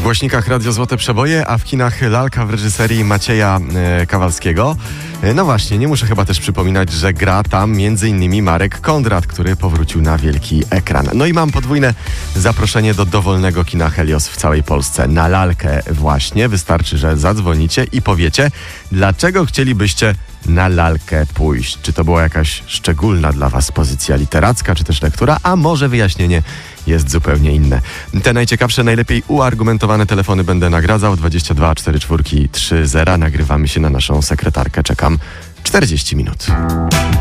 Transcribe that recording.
głośnikach Radio Złote Przeboje, a w kinach Lalka w reżyserii Macieja Kawalskiego. No właśnie, nie muszę chyba też przypominać, że gra tam m.in. Marek Kondrat, który powrócił na wielki ekran. No i mam podwójne zaproszenie do dowolnego kina Helios w całej Polsce. Na Lalkę właśnie. Wystarczy, że zadzwonicie i powiecie, dlaczego chcielibyście na Lalkę pójść. Czy to była jakaś szczególna dla was pozycja literacka, czy też lektura, a może wyjaśnienie jest zupełnie inne. Te najciekawsze, najlepiej uargumentowane telefony będę nagradzał. 22 44 30. Nagrywamy się na naszą sekretarkę. Czekam 40 minut.